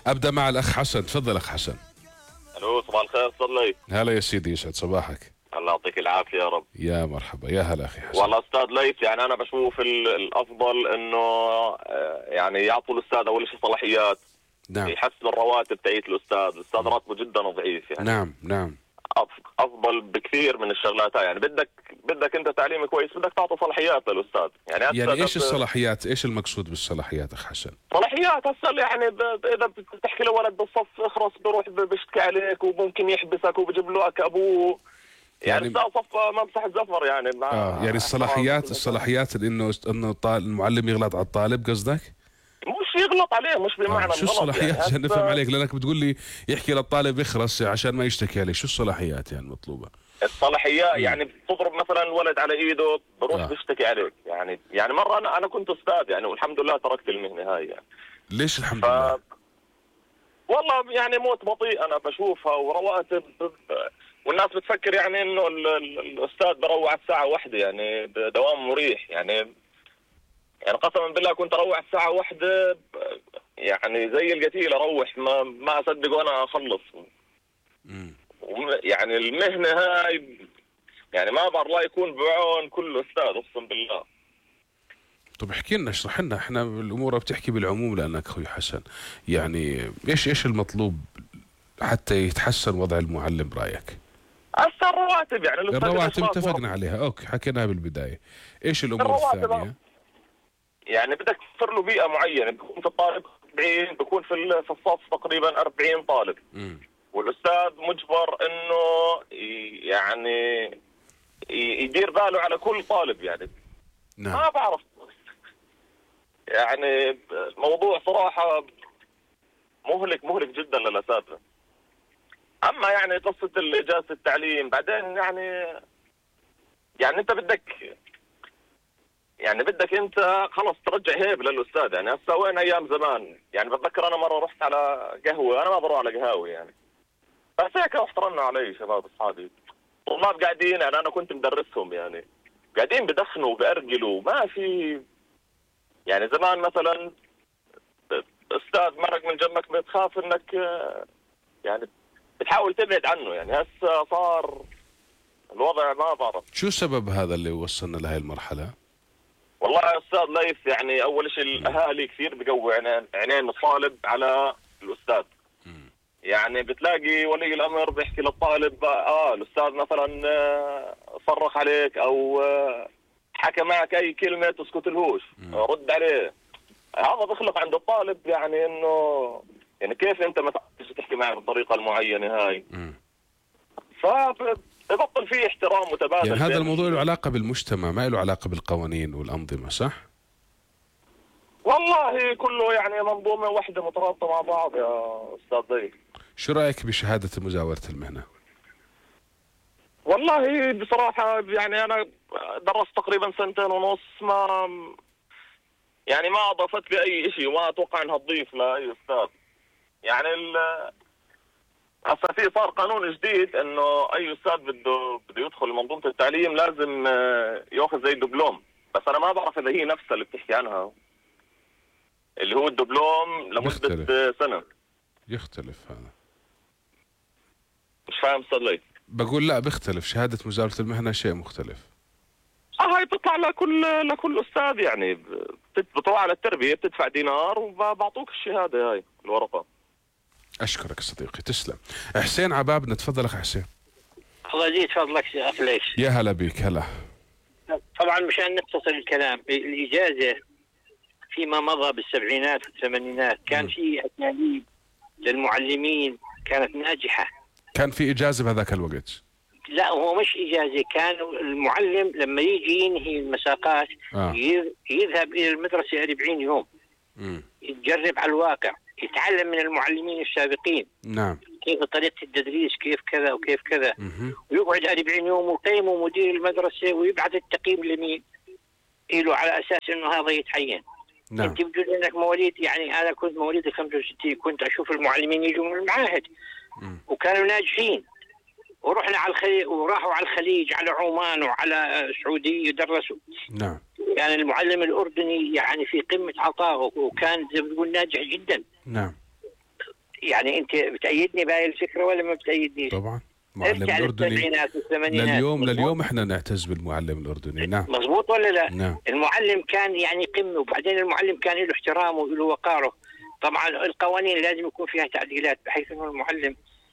ابدا مع الاخ حسن، تفضل اخ حسن. الو، صباح الخير استاذ ليث. هلا يا سيدي، يسعد صباحك. الله يعطيك العافيه يا رب. يا مرحبا، يا هلا اخي حسن. والله استاذ ليث، يعني انا بشوف الافضل انه يعني يعطوا الاستاذ اول شيء صلاحيات. نعم. يحسنوا الرواتب تاعت الاستاذ راتبه جدا ضعيف يعني. نعم. افضل بكثير من الشغلات هاي. يعني بدك انت تعليم كويس، بدك تعطي صلاحيات للاستاذ. يعني ايش الصلاحيات؟ ايش المقصود بالصلاحيات اخ حسن؟ صلاحيات هسه يعني اذا بتحكي له ولد بالصف اخرس بروح بيشتكي عليك وممكن يحبسك وبجيب لك ابوه. يعني صف ما مسح الزفر يعني. يعني الصلاحيات انه المعلم يغلط على الطالب قصدك؟ مش يغلط عليه، مش بمعنى شو الصلاحيات يعني عشان نفهم عليك؟ لانك بتقول لي يحكي للطالب يخرس عشان ما يشتكي عليه. شو الصلاحيات يعني المطلوبة؟ الصلاحيات يعني بتضرب مثلا ولد على ايده بروح بيشتكي عليك. يعني مرة انا كنت استاذ يعني، والحمد لله تركت المهنة هاي يعني. ليش الحمد لله؟ والله يعني موت بطيء انا بشوفها، ورواتب والناس بتفكر يعني انه الاستاذ بروح الساعة 1 يعني دوام مريح يعني قسما بالله كنت اروح الساعة 1 يعني زي القتيل اروح ما اصدق وانا اخلص. يعني المهنة هاي يعني ما بعرف الله يكون بعون كل استاذ اقسم بالله. طب احكي لنا، اشرح لنا، احنا الامور بتحكي بالعموم لانك اخوي حسن. يعني ايش المطلوب حتى يتحسن وضع المعلم برايك؟ هسه الرواتب يعني الرواتب اتفقنا عليها، اوكي حكيناها بالبداية. ايش الامور الثانية؟ يعني بدك توفر له بيئة معينة. بيكون في الطالب 40، بيكون في الصف تقريبا 40 طالب. والاستاذ مجبر انه يعني يدير باله على كل طالب يعني. نعم. ما بعرف يعني الموضوع صراحة مهلك جدا للأساتذة. اما يعني قصة إجازة التعليم بعدين يعني انت بدك انت خلص ترجع هيبة للاستاذ. يعني هسه وين ايام زمان؟ يعني بتذكر انا مرة رحت على قهوة، انا ما بروح على قهاوي يعني، بس هيك احترمنا علي شباب اصحابي طلاب قاعدين. يعني انا كنت مدرسهم يعني قاعدين بدخنوا وبأرجلوا ما في. يعني زمان مثلا استاذ مرق من جنبك بتخاف انك يعني بتحاول تبعد عنه. يعني هسه صار الوضع ما بعرف. شو سبب هذا اللي وصلنا لهي المرحلة؟ والله يا استاذ ليث، يعني اول شيء الاهالي كثير بقوي عينين الطالب على الاستاذ. يعني بتلاقي ولي الامر بيحكي للطالب الاستاذ مثلا صرخ عليك او حكى معك اي كلمه تسكت لهوش، رد عليه. هذا بيخلق عند الطالب يعني انه يعني كيف انت ما تحكي معه بالطريقه المعينه هاي. فبطل فيه احترام متبادل. يعني هذا الموضوع له علاقه بالمجتمع، ما له علاقه بالقوانين والانظمه، صح؟ والله كله يعني منظومه واحده مترابطه مع بعض يا استاذ ضيف. شو رايك بشهاده مزاوله المهنه؟ والله بصراحه يعني انا درست تقريبا 2.5 سنين، ما اضافت لي اي شيء، وما اتوقع انها تضيف لاي استاذ. يعني هسه في صار قانون جديد انه اي استاذ بده يدخل منظومه التعليم لازم ياخذ زي دبلوم. بس انا ما بعرف اذا هي نفسها اللي بتحكي عنها، اللي هو الدبلوم لمده سنه. يختلف هذا. مش فاهم استاذ ليث؟ بقول لا بيختلف، شهاده مزاوله المهنه شيء مختلف. هاي بتطلع لكل استاذ. يعني بتروح على التربيه بتدفع دينار وبعطوك الشهاده هاي الورقه. اشكرك صديقي، تسلم. حسين عبابنا، تفضل اخ حسين. الله يزيد فضلك يا اخ ليث. يا هلا بيك. هلا. طبعا مشان نختصر الكلام، الاجازه فيما مضى بالسبعينات والثمانينات كان في اساليب للمعلمين كانت ناجحه. كان في اجازه بهذاك الوقت؟ لا، هو مش اجازه، كان المعلم لما يجي ينهي المساقات يذهب الى المدرسه 40 يوم. يتجرب على الواقع، يتعلم من المعلمين السابقين. نعم. كيف طريقه التدريس، كيف كذا وكيف كذا. ويقعد 40 يوم ويقيمه مدير المدرسه ويبعث التقييم لمين؟ له على اساس انه هذا يتعين. نعم. انت بتقول انك مواليد، يعني انا كنت مواليد 65، كنت اشوف المعلمين يجوا من المعاهد وكانوا ناجحين، ورحنا على الخليج وراحوا على الخليج، على عمان وعلى السعوديه يدرسوا. نعم. يعني المعلم الاردني يعني في قمه عطائه وكان زي ما بتقول ناجح جدا. نعم. يعني انت بتأيدني بهاي الفكره ولا ما بتأيدنيش؟ طبعا المعلم ارجع الأردني للسبعينات والثمانينات. لليوم احنا نعتز بالمعلم الأردني. نعم مضبوط ولا لا؟ نعم المعلم كان يعني قمه، وبعدين المعلم كان له احترامه وله وقاره. طبعا القوانين لازم يكون فيها تعديلات بحيث انه المعلم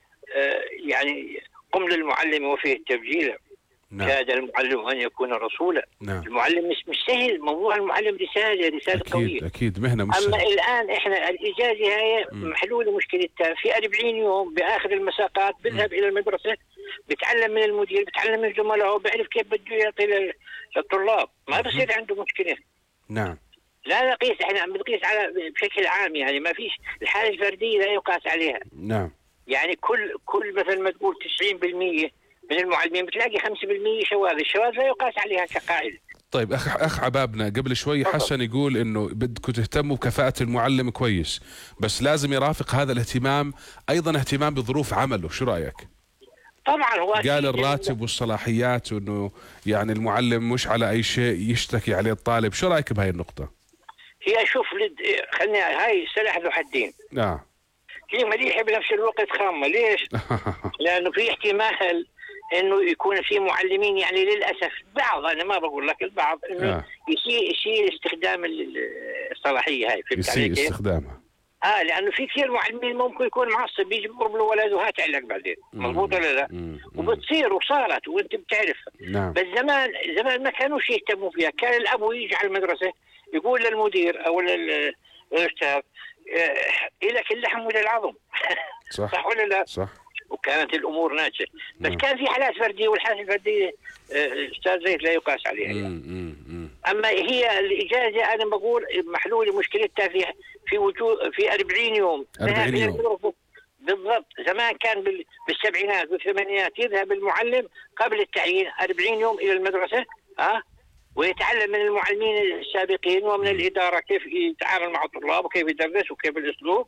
يعني قم للمعلم وفيه التبجيل. نعم كاد المعلم ان يكون رسولا. نعم المعلم مش سهل، موضوع المعلم رساله قويه. أكيد مهنة مش اما سهلة. الان احنا الاجازه هاي محلوله مشكلتها في 40 يوم باخر المساقات بيذهب الى المدرسه، بيتعلم من المدير، بيتعلم من زملائه، بيعرف كيف بده يعطي للطلاب، ما بصير عنده مشكله. نعم لا قيس، احنا عم بنقيس على بشكل عام، يعني ما فيش الحاله الفرديه لا يقاس عليها. نعم يعني كل مثل ما تقول 90% من المعلمين بتلاقي 5% شواذ، الشواذ لا يقاس عليها كقاعده. طيب أخ عبابنا قبل شوي حسن يقول إنه بدكم تهتموا بكفاءة المعلم كويس، بس لازم يرافق هذا الاهتمام أيضا اهتمام بظروف عمله. شو رأيك؟ طبعا هو قال الراتب والصلاحيات، وإنه يعني المعلم مش على أي شيء يشتكي عليه الطالب. شو رأيك بهاي النقطة؟ هي شوف خلينا، هاي سلاح ذو حدين. نعم هي مليحه بنفس الوقت خامه. ليش؟ لانه في احتمال انه يكون في معلمين، يعني للاسف بعض، انا ما بقول لك البعض، انه يسيء استخدام الصلاحيه هاي. فهمت علي كيف؟ استخدامها. لانه في كثير معلمين ممكن يكون معصب بيجي بيضرب له ولده وهات لك بعدين. مضبوط ولا لا؟ وبتصير وصارت وانت بتعرف. نعم. بس زمان ما كانوش يهتموا فيها. كان الاب يجي على المدرسه يقول للمدير او للاستاذ إلك اللحم وللعظم. صح ولا لا؟ صح. وكانت الامور ناجحه. بس كان في حالات فرديه، والحالات الفرديه استاذ زيد لا يقاس عليها يعني. اما هي الاجازه انا بقول محلوله مشكلتها في وجود في 40 يوم. 40 يوم بالضبط. زمان كان بالسبعينات والثمانينات يذهب المعلم قبل التعيين 40 يوم الى المدرسه ويتعلم من المعلمين السابقين ومن الاداره كيف يتعامل مع الطلاب وكيف يدرس وكيف الاسلوب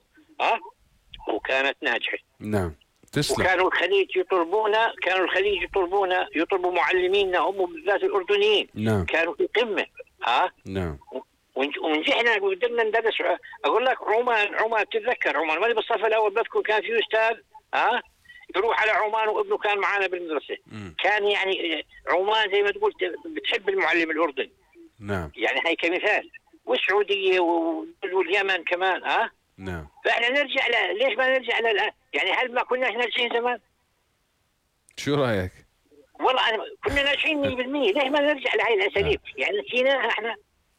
وكانت ناجحه. نعم تسلم. وكانوا الخليج يطلبوا معلمين هم بالذات الاردنيين. نعم. كانوا في قمه. نعم. ونجحنا وقدرنا ندرس. اقول لك عمان تتذكر عمان ماني بالصف الاول بذكر كان في استاذ يروح على عمان وابنه كان معانا بالمدرسه. كان يعني عمان زي ما تقول بتحب المعلم الاردني. نعم. يعني هي كمثال. والسعوديه واليمن كمان. نعم. فاحنا نرجع ليش ما نرجع الان؟ يعني هل ما كنا ناجحين زمان؟ شو رايك؟ والله كنا ناجحين 100%. ليش ما نرجع لهي الاساليب؟ يعني نسيناها احنا.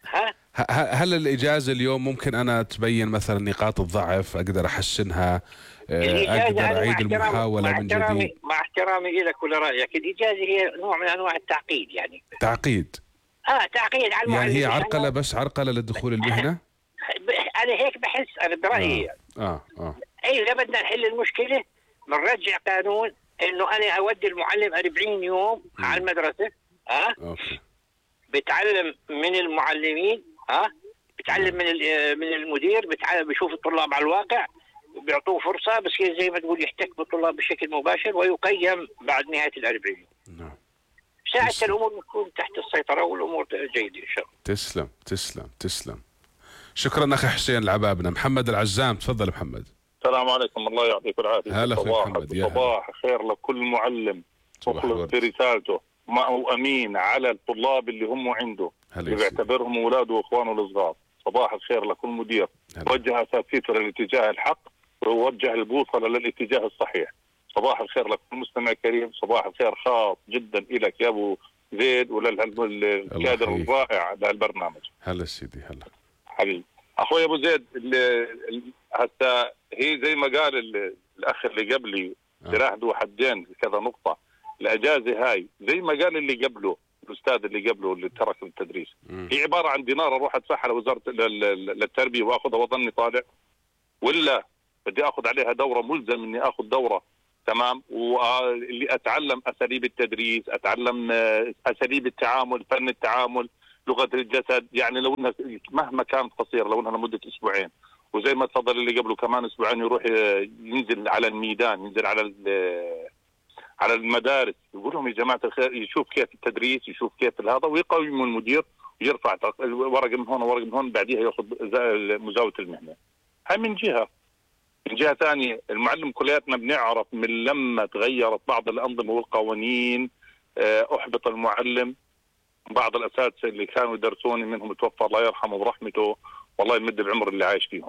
هل الإجازة اليوم ممكن أنا تبين مثلا نقاط الضعف أقدر أحسنها، أقدر أعيد المحاولة من جديد؟ مع احترامي لك ولرأيك، الإجازة هي نوع من أنواع التعقيد يعني. تعقيد؟ تعقيد على المعلم. يعني هي عرقلة، بس عرقلة للدخول المهنة؟ أنا هيك بحس، أنا برأيي. أي إذا بدنا نحل المشكلة بنرجع قانون إنه أنا أودي المعلم 40 يوم على المدرسة. أوكي. بتعلم من المعلمين، بتعلم من المدير، بيشوف الطلاب على الواقع، بيعطوه فرصة بس زي ما تقول يحتك بالطلاب بشكل مباشر ويقيم بعد نهاية ال40. نعم. ساعة الأمور تكون تحت السيطرة والأمور جيدة إن شاء الله. تسلم. شكرا أخي حسين العبابنا. محمد العزام، تفضل محمد. السلام عليكم، الله يعطيك العافية. هلا أخوي محمد. صباح خير لكل معلم مخلص في رسالته، معه أمين على الطلاب اللي هم عنده، اللي بيعتبرهم أولاده وإخوانه الصغار. صباح الخير لكل مدير وجه أساتذته للاتجاه الحق ووجه البوصلة للاتجاه الصحيح. صباح الخير لكل مستمع كريم. صباح الخير خاص جدا إلك يا أبو زيد وللكادر الرائع للبرنامج. هلا سيدي. هلا حبيبي. أخوي أبو زيد، حتى هي زي ما قال الأخ اللي قبلي سلاح ذو حدين كذا نقطة. الأجازة هاي زي ما قال اللي قبله الأستاذ اللي قبله اللي ترك التدريس، هي عبارة عن دينار أروح أدفعها لوزارة للتربية وأخذها وأظني طالع، ولا بدي أخذ عليها دورة، ملزم إني أخذ دورة تمام، واللي أتعلم أساليب التدريس، أتعلم أساليب التعامل، فن التعامل، لغة الجسد، يعني لو إنها مهما كانت قصيرة، لو إنها لمدة أسبوعين، وزي ما تفضل اللي قبله كمان أسبوعين يروح ينزل على الميدان، ينزل على المدارس، يقول لهم يا جماعة الخير، يشوف كيف التدريس، يشوف كيف هذا، ويقوم المدير ويرفع ورقة من هون وورقة من هون، بعديها ياخذ مزاولة المهنة. هاي من جهة. من جهه ثانيه المعلم كلياتنا بنعرف من لما تغيرت بعض الانظمه والقوانين احبط المعلم. بعض الاساتذه اللي كانوا يدرسوني منهم توفى الله يرحمه برحمته، والله يمد بعمر اللي عايش فيهم.